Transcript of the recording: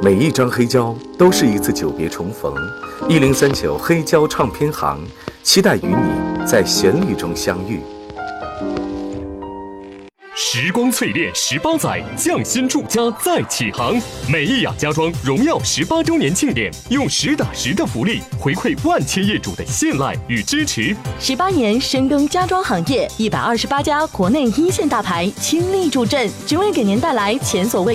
每一张黑胶都是一次久别重逢。1039黑胶唱片行，期待与你在旋律中相遇。 时光淬炼18载，匠心铸家再起航。美意雅家装荣耀18周年庆典，用实打实的福利回馈万千业主的信赖与支持。 18年深耕家装行业，128家国内一线大牌倾力助阵，只为给您带来前所未